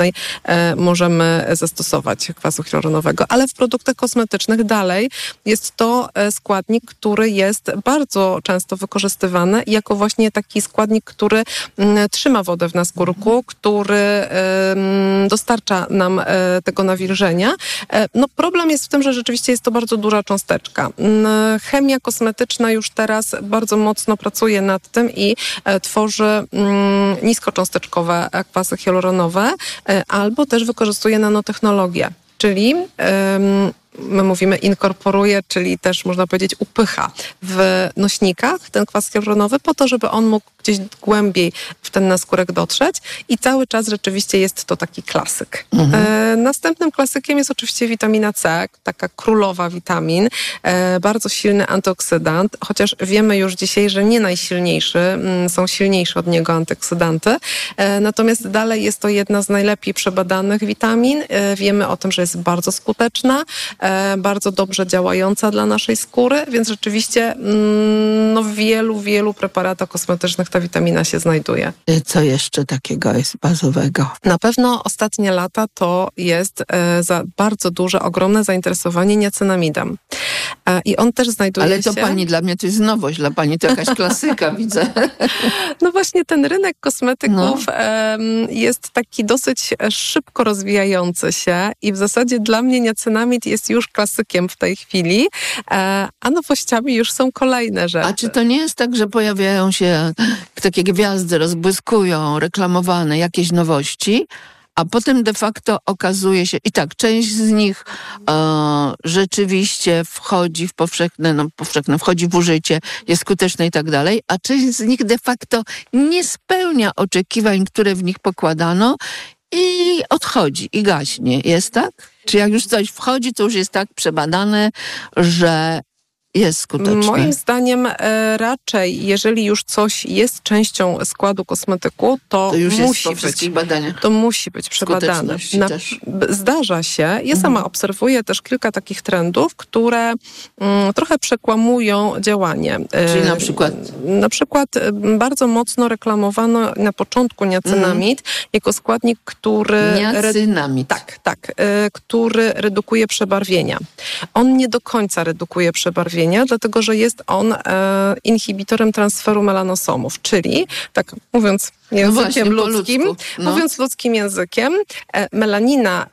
możemy zastosować kwasu hialuronowego. Ale w produktach kosmetycznych dalej jest to składnik, który jest bardzo często wykorzystywany jako właśnie taki składnik, który trzyma wodę w naskórku, który dostarcza nam tego nawilżenia. No problem jest w tym, że rzeczywiście jest to bardzo duża cząsteczka. Chemia kosmetyczna już teraz bardzo mocno pracuje nad tym i tworzy niskocząsteczkowe kwasy hialuronowe albo też wykorzystuje nanotechnologię, czyli my mówimy inkorporuje, czyli też można powiedzieć upycha w nośnikach ten kwas hialuronowy po to, żeby on mógł gdzieś głębiej w ten naskórek dotrzeć i cały czas rzeczywiście jest to taki klasyk. Następnym klasykiem jest oczywiście witamina C, taka królowa witamin, bardzo silny antyoksydant, chociaż wiemy już dzisiaj, że nie najsilniejszy, są silniejsze od niego antyoksydanty, natomiast dalej jest to jedna z najlepiej przebadanych witamin. Wiemy o tym, że jest bardzo skuteczna, bardzo dobrze działająca dla naszej skóry, więc rzeczywiście w wielu preparatach kosmetycznych ta witamina się znajduje. Co jeszcze takiego jest bazowego? Na pewno ostatnie lata to jest za bardzo duże, ogromne zainteresowanie niacinamidem. I on też znajduje się... Ale to pani, dla mnie to jest nowość, dla pani to jakaś klasyka, widzę. No właśnie ten rynek kosmetyków jest taki dosyć szybko rozwijający się i w zasadzie dla mnie niacinamid jest już klasykiem w tej chwili, a nowościami już są kolejne rzeczy. A czy to nie jest tak, że pojawiają się takie gwiazdy, rozbłyskują, reklamowane jakieś nowości, a potem de facto okazuje się, i tak, część z nich rzeczywiście wchodzi w powszechne, wchodzi w użycie, jest skuteczne i tak dalej, a część z nich de facto nie spełnia oczekiwań, które w nich pokładano i odchodzi, i gaśnie. Jest tak? Czy jak już coś wchodzi, to już jest tak przebadane, że jest skuteczne? Moim zdaniem raczej, jeżeli już coś jest częścią składu kosmetyku, to już musi jest po wszystkich być. badaniach. To musi być przebadane. Zdarza się. Ja sama obserwuję też kilka takich trendów, które trochę przekłamują działanie. Czyli na przykład? Na przykład bardzo mocno reklamowano na początku niacinamid jako składnik, który... Niacinamid. Tak. Który redukuje przebarwienia. On nie do końca redukuje przebarwienia, dlatego że jest on inhibitorem transferu melanosomów, czyli, tak mówiąc językiem ludzkim, mówiąc ludzkim językiem, melanina,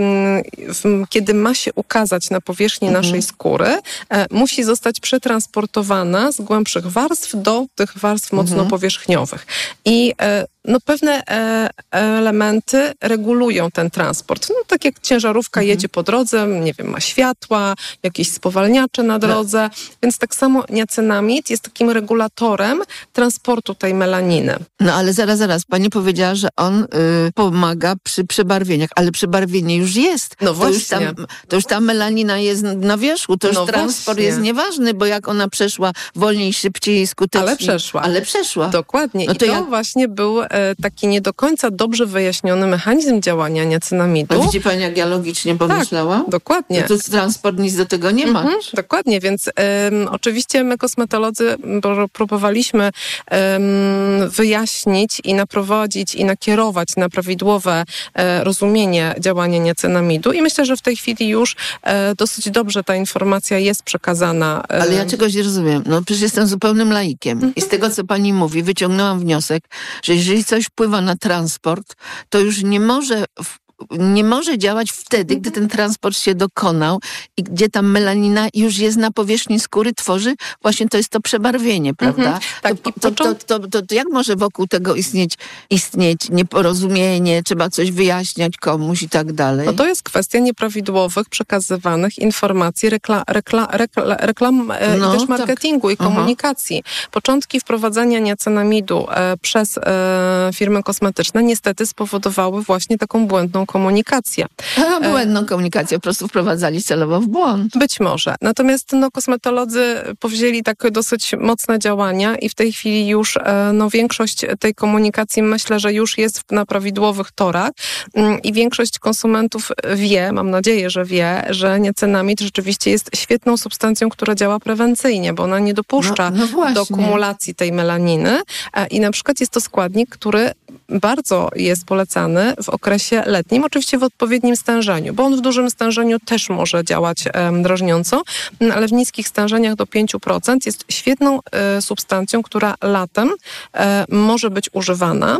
kiedy ma się ukazać na powierzchni naszej skóry, musi zostać przetransportowana z głębszych warstw do tych warstw mocno powierzchniowych. I pewne elementy regulują ten transport. Tak jak ciężarówka jedzie po drodze, nie wiem, ma światła, jakieś spowalniacze na drodze, więc tak samo niacinamid jest takim regulatorem transportu tej melaniny. No ale zaraz, pani powiedziała, że on pomaga przy przebarwieniach, ale przebarwienie już jest. No właśnie. To już ta melanina jest na wierzchu, to już transport właśnie. jest nieważny, bo jak ona przeszła wolniej, szybciej, skutecznie. Ale przeszła. Dokładnie. No to właśnie był taki nie do końca dobrze wyjaśniony mechanizm działania niacinamidu. No widzi pani, jak ja logicznie pomyślałam? Tak, dokładnie. No to transport nic do tego nie ma. Dokładnie, więc oczywiście my kosmetolodzy próbowaliśmy wyjaśnić i naprowadzić i nakierować na prawidłowe rozumienie działania niacinamidu i myślę, że w tej chwili już dosyć dobrze ta informacja jest przekazana. Ale ja czegoś nie rozumiem. No przecież jestem zupełnym laikiem i z tego, co pani mówi, wyciągnęłam wniosek, że jeżeli coś wpływa na transport, to już nie może działać wtedy, gdy ten transport się dokonał i gdzie ta melanina już jest na powierzchni skóry, tworzy właśnie to jest to przebarwienie, prawda? Tak. To jak może wokół tego istnieć nieporozumienie, trzeba coś wyjaśniać komuś i tak dalej? No to jest kwestia nieprawidłowych przekazywanych informacji, reklam i też marketingu i komunikacji. Początki wprowadzania niacinamidu przez firmy kosmetyczne niestety spowodowały właśnie taką błędną komunikację. Błędną komunikację, po prostu wprowadzali celowo w błąd. Być może. Natomiast kosmetolodzy powzięli takie dosyć mocne działania i w tej chwili już większość tej komunikacji myślę, że już jest na prawidłowych torach i większość konsumentów wie, mam nadzieję, że wie, że niacinamid rzeczywiście jest świetną substancją, która działa prewencyjnie, bo ona nie dopuszcza do kumulacji tej melaniny i na przykład jest to składnik, który bardzo jest polecany w okresie letnim, oczywiście w odpowiednim stężeniu, bo on w dużym stężeniu też może działać drażniąco, ale w niskich stężeniach do 5% jest świetną substancją, która latem może być używana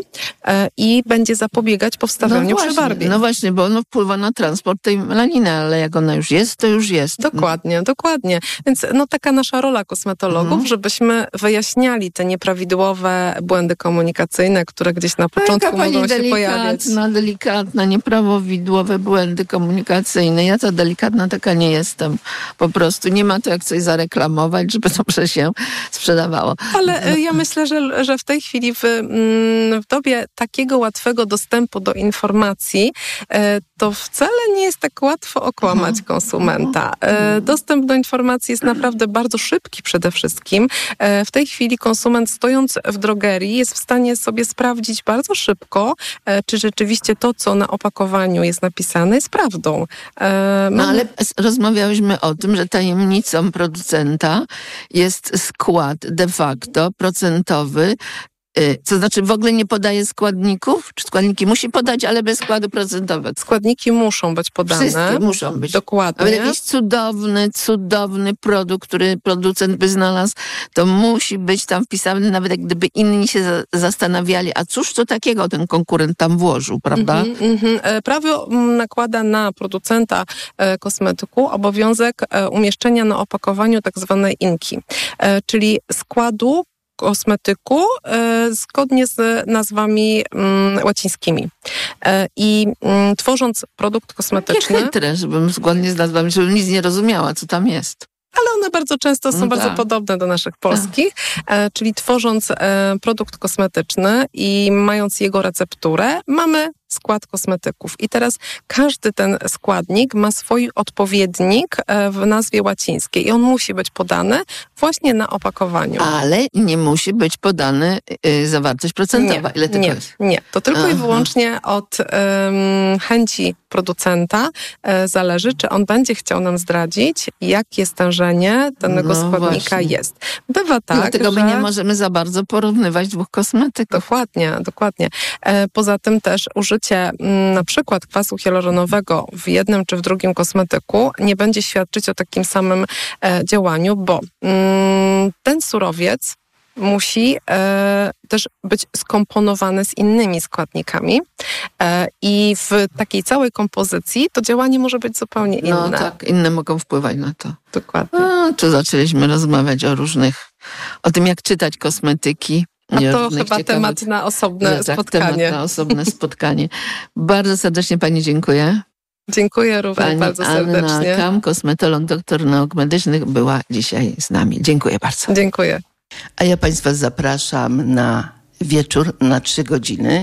i będzie zapobiegać powstawianiu przebarwień. No właśnie, bo ono wpływa na transport tej melaniny, ale jak ona już jest, to już jest. Dokładnie. Więc taka nasza rola kosmetologów, żebyśmy wyjaśniali te nieprawidłowe błędy komunikacyjne, które gdzieś na początku mogą się pojawiać. Delikatna, nieprawidłowe błędy komunikacyjne. Ja to delikatna taka nie jestem. Po prostu nie ma to jak coś zareklamować, żeby dobrze się sprzedawało. Ale ja myślę, że w tej chwili w dobie takiego łatwego dostępu do informacji to wcale nie jest tak łatwo okłamać konsumenta. Dostęp do informacji jest naprawdę bardzo szybki przede wszystkim. W tej chwili konsument, stojąc w drogerii, jest w stanie sobie sprawdzić bardzo szybko, czy rzeczywiście to, co na opakowaniu jest napisane, jest prawdą. Ale rozmawiałyśmy o tym, że tajemnicą producenta jest skład de facto procentowy. To znaczy w ogóle nie podaje składników? Czy składniki musi podać, ale bez składu procentowego? Składniki muszą być podane. Wszystkie muszą być. Dokładnie. Ale jakiś cudowny produkt, który producent by znalazł, to musi być tam wpisany, nawet jak gdyby inni się zastanawiali, a cóż to takiego ten konkurent tam włożył, prawda? Prawo nakłada na producenta kosmetyku obowiązek umieszczenia na opakowaniu tak zwanej inki, czyli składu kosmetyku zgodnie z nazwami łacińskimi. I tworząc produkt kosmetyczny... Jakie chytre, żebym zgodnie z nazwami, żebym nic nie rozumiała, co tam jest. Ale one bardzo często są bardzo podobne do naszych polskich, czyli tworząc produkt kosmetyczny i mając jego recepturę, mamy skład kosmetyków. I teraz każdy ten składnik ma swój odpowiednik w nazwie łacińskiej i on musi być podany właśnie na opakowaniu. Ale nie musi być podany zawartość procentowa. Ile tylko jest? Nie. To tylko i wyłącznie od chęci producenta zależy, czy on będzie chciał nam zdradzić, jakie stężenie danego składnika jest. Bywa tak, dlatego my nie możemy za bardzo porównywać dwóch kosmetyków. Dokładnie. Poza tym też użycie na przykład kwasu hialuronowego w jednym czy w drugim kosmetyku nie będzie świadczyć o takim samym działaniu, bo ten surowiec musi też być skomponowany z innymi składnikami i w takiej całej kompozycji to działanie może być zupełnie inne. No tak, inne mogą wpływać na to. Dokładnie. Tu zaczęliśmy rozmawiać o tym, jak czytać kosmetyki. A to chyba temat na osobne spotkanie. Temat na osobne spotkanie. Bardzo serdecznie pani dziękuję. Dziękuję również bardzo serdecznie. Anna Kam, kosmetolog, doktor nauk medycznych, była dzisiaj z nami. Dziękuję bardzo. Dziękuję. A ja państwa zapraszam na wieczór na 3 godziny.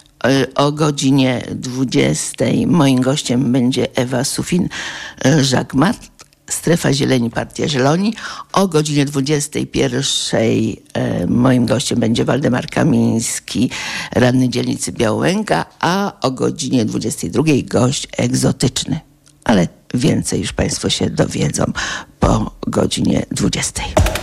O godzinie 20 moim gościem będzie Ewa Sufin-Jacquemart, Strefa Zieleni, Partia Zieloni. O godzinie 21 moim gościem będzie Waldemar Kamiński, radny dzielnicy Białęka, a o godzinie 22 gość egzotyczny. Ale więcej już państwo się dowiedzą po godzinie 20.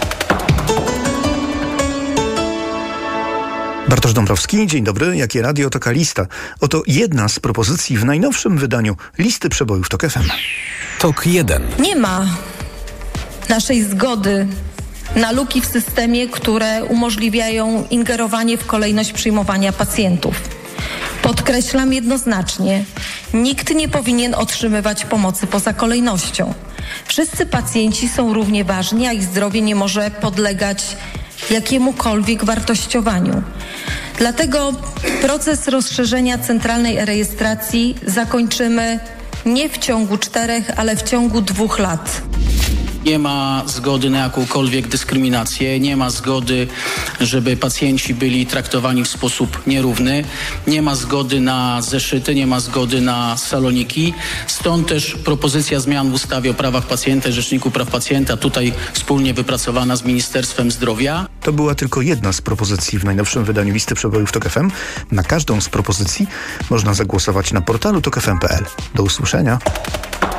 Bartosz Dąbrowski, dzień dobry. Jakie radio, taka lista. Oto jedna z propozycji w najnowszym wydaniu listy przebojów TOK FM. TOK 1. Nie ma naszej zgody na luki w systemie, które umożliwiają ingerowanie w kolejność przyjmowania pacjentów. Podkreślam jednoznacznie, nikt nie powinien otrzymywać pomocy poza kolejnością. Wszyscy pacjenci są równie ważni, a ich zdrowie nie może podlegać jakiemukolwiek wartościowaniu. Dlatego proces rozszerzenia centralnej rejestracji zakończymy nie w ciągu 4, ale w ciągu 2 lat. Nie ma zgody na jakąkolwiek dyskryminację, nie ma zgody, żeby pacjenci byli traktowani w sposób nierówny, nie ma zgody na zeszyty, nie ma zgody na saloniki. Stąd też propozycja zmian w ustawie o prawach pacjenta i Rzeczniku Praw Pacjenta, tutaj wspólnie wypracowana z Ministerstwem Zdrowia. To była tylko jedna z propozycji w najnowszym wydaniu listy przebojów TOK FM. Na każdą z propozycji można zagłosować na portalu tokfm.pl. Do usłyszenia.